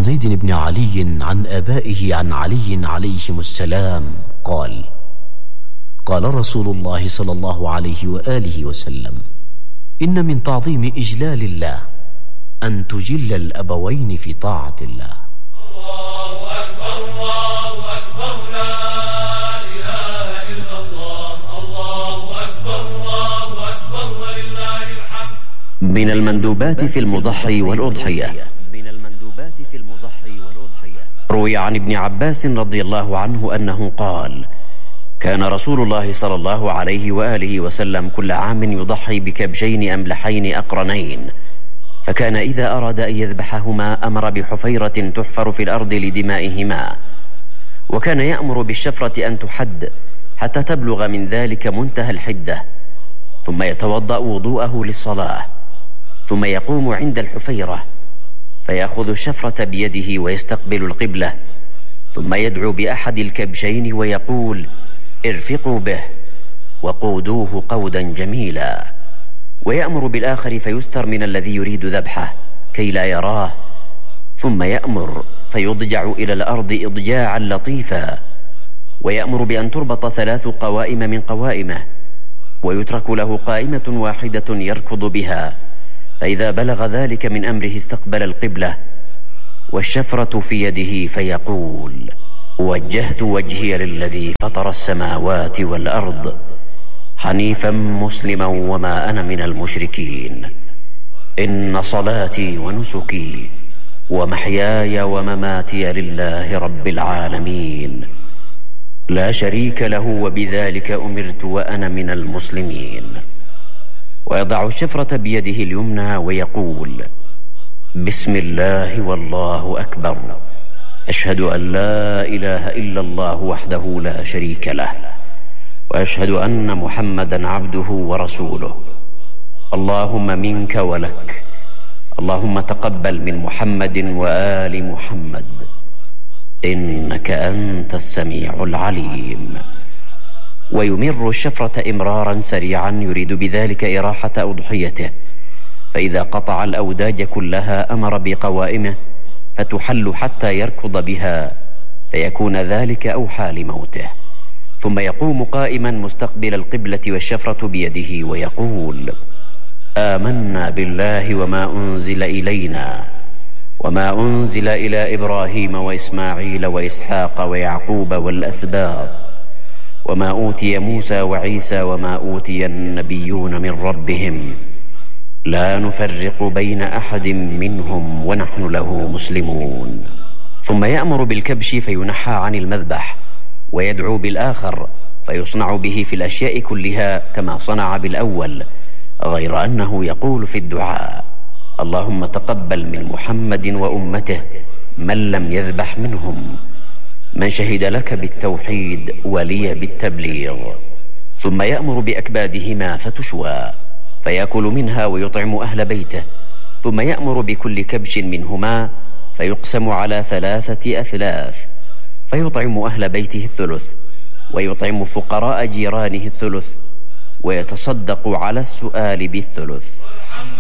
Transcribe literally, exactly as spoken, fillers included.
زيد بن علي عن آبائه عن علي عليهم السلام قال: قال رسول الله صلى الله عليه وآله وسلم: إن من تعظيم إجلال الله أن تجل الأبوين في طاعة الله. الله أكبر الله أكبر لا إله إلا الله الله أكبر الله أكبر ولله الحمد. من المندوبات في المضحي والأضحية من المندوبات في المضحي والأضحية روي عن ابن عباس رضي الله عنه أنه قال: كان رسول الله صلى الله عليه وآله وسلم كل عام يضحي بكبشين أملحين أقرنين، فكان إذا أراد أن يذبحهما أمر بحفيرة تحفر في الأرض لدمائهما، وكان يأمر بالشفرة أن تحد حتى تبلغ من ذلك منتهى الحدة، ثم يتوضأ وضوءه للصلاة، ثم يقوم عند الحفيرة فيأخذ الشفرة بيده ويستقبل القبلة، ثم يدعو بأحد الكبشين ويقول: ارفقوا به وقودوه قودا جميلا، ويأمر بالآخر فيستر من الذي يريد ذبحه كي لا يراه، ثم يأمر فيضجع إلى الأرض إضجاعا لطيفا، ويأمر بأن تربط ثلاث قوائم من قوائمه، ويترك له قائمة واحدة يركض بها، فإذا بلغ ذلك من أمره استقبل القبلة والشفرة في يده فيقول: وجهت وجهي للذي فطر السماوات والأرض حنيفا مسلما وما أنا من المشركين، إن صلاتي ونسكي ومحياي ومماتي لله رب العالمين لا شريك له وبذلك أمرت وأنا من المسلمين. ويضع الشفرة بيده اليمنى ويقول: بسم الله والله أكبر، أشهد أن لا إله إلا الله وحده لا شريك له، وأشهد أن محمدا عبده ورسوله، اللهم منك ولك، اللهم تقبل من محمد وآل محمد، إنك أنت السميع العليم. ويمر الشفرة إمرارا سريعا يريد بذلك إراحة أضحيته، فإذا قطع الأوداج كلها أمر بقوائمه فتحل حتى يركض بها، فيكون ذلك أوحى لموته، ثم يقوم قائما مستقبل القبلة والشفرة بيده ويقول: آمنا بالله وما أنزل إلينا وما أنزل إلى إبراهيم وإسماعيل وإسحاق ويعقوب والأسباط وما أوتي موسى وعيسى وما أوتي النبيون من ربهم لا نفرق بين أحد منهم ونحن له مسلمون. ثم يأمر بالكبش فينحى عن المذبح، ويدعو بالآخر فيصنع به في الأشياء كلها كما صنع بالأول، غير أنه يقول في الدعاء: اللهم تقبل من محمد وأمته من لم يذبح منهم، من شهد لك بالتوحيد ولي بالتبليغ. ثم يأمر بأكبادهما فتشوى، فيأكل منها ويطعم أهل بيته، ثم يأمر بكل كبش منهما فيقسم على ثلاثة أثلاث، فيطعم أهل بيته الثلث، ويطعم فقراء جيرانه الثلث، ويتصدق على السؤال بالثلث.